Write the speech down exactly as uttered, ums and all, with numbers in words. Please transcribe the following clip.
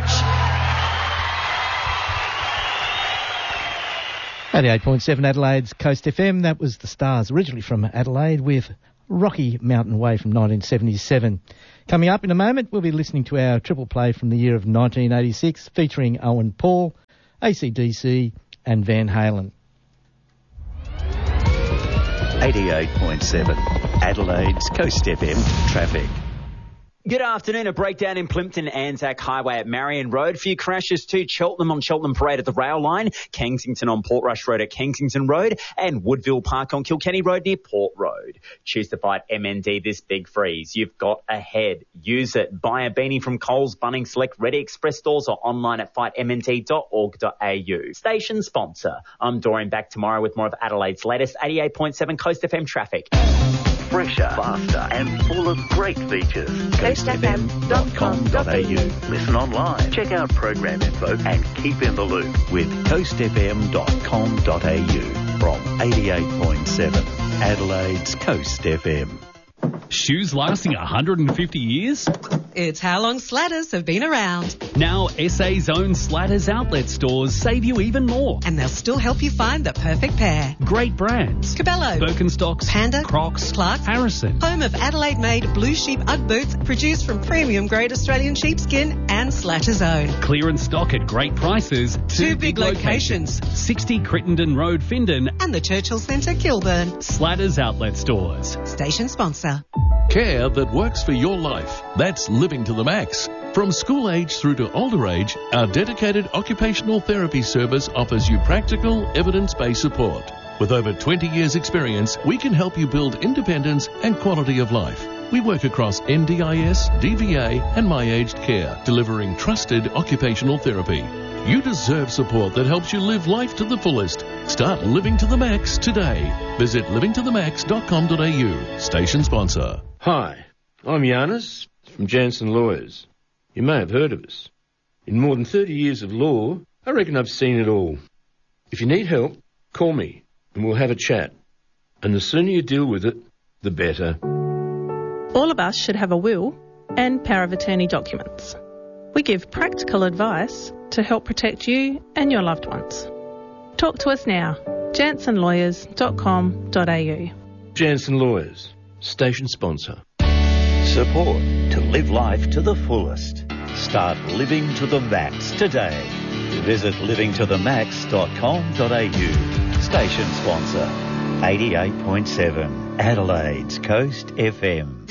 much. eighty-eight point seven Adelaide's Coast F M. That was the Stars, originally from Adelaide, with Rocky Mountain Way from nineteen seventy-seven. Coming up in a moment, we'll be listening to our triple play from the year of nineteen eighty-six, featuring Owen Paul, A C D C and Van Halen. eighty-eight point seven Adelaide's Coast F M traffic. Good afternoon. A breakdown in Plympton Anzac Highway at Marion Road. Few crashes to Cheltenham on Cheltenham Parade at the rail line, Kensington on Portrush Road at Kensington Road, and Woodville Park on Kilkenny Road near Port Road. Choose to fight M N D this big freeze. You've got ahead. Use it. Buy a beanie from Coles, Bunnings, Select, Ready Express stores or online at fight m n d dot org dot a u. Station sponsor. I'm Dorian, back tomorrow with more of Adelaide's latest eighty-eight point seven Coast F M traffic. Fresher, faster and full of great features. coast f m dot com dot a u. Listen online, check out program info and keep in the loop with coast f m dot com dot a u from eighty-eight point seven Adelaide's Coast F M. Shoes lasting one hundred fifty years? It's how long Slatters have been around. Now S A's own Slatters outlet stores save you even more. And they'll still help you find the perfect pair. Great brands. Cabello, Birkenstocks, Panda, Crocs, Clarks, Harrison. Home of Adelaide-made Blue Sheep Ugg boots produced from premium-grade Australian sheepskin and Slatters own. Clearance stock at great prices. Two, Two big locations. locations. sixty Crittenden Road, Findon. And the Churchill Centre, Kilburn. Slatters outlet stores. Station sponsor. Care that works for your life. That's living to the max. From school age through to older age, our dedicated occupational therapy service offers you practical, evidence-based support. With over twenty years experience, we can help you build independence and quality of life. We work across N D I S, D V A and My Aged Care, delivering trusted occupational therapy. You deserve support that helps you live life to the fullest. Start living to the max today. Visit living to the max dot com dot a u. Station sponsor. Hi, I'm Giannis from Jansen Lawyers. You may have heard of us. In more than thirty years of law, I reckon I've seen it all. If you need help, call me and we'll have a chat. And the sooner you deal with it, the better. All of us should have a will and power of attorney documents. We give practical advice to help protect you and your loved ones. Talk to us now. jansen lawyers dot com dot a u. Jansen Lawyers, station sponsor. Support to live life to the fullest. Start living to the max today. Visit living to the max dot com dot a u. Station sponsor. eighty-eight point seven Adelaide's Coast F M.